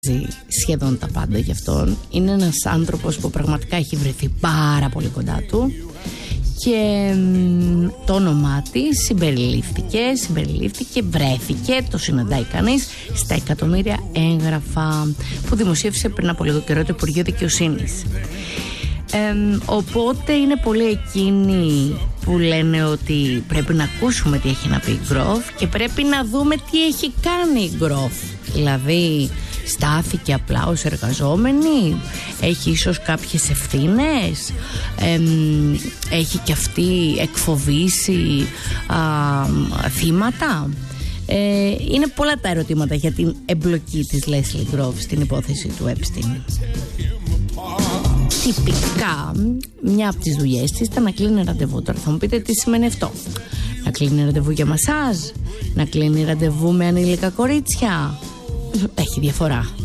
σχεδόν τα πάντα γι' αυτόν. Είναι ένας άνθρωπος που πραγματικά έχει βρεθεί πάρα πολύ κοντά του και το όνομά της συμπεριλήφθηκε, βρέθηκε, το συναντάει κανείς στα εκατομμύρια έγγραφα που δημοσίευσε πριν από λίγο καιρό το Υπουργείο Δικαιοσύνης. Οπότε είναι πολλοί εκείνοι που λένε ότι πρέπει να ακούσουμε τι έχει να πει η Γκροφ και πρέπει να δούμε τι έχει κάνει η Γκροφ. Δηλαδή στάθηκε απλά ως εργαζόμενη, έχει ίσως κάποιες ευθύνες, έχει και αυτή εκφοβήσει θύματα. Είναι πολλά τα ερωτήματα για την εμπλοκή της Leslie Groff στην υπόθεση του Epstein. Τυπικά μια από τις δουλειές της ήταν να κλείνει ραντεβού. Τώρα θα μου πείτε τι σημαίνει αυτό. Να κλείνει ραντεβού για μασάζ, να κλείνει ραντεβού με ανήλικα κορίτσια. Έχει διαφορά.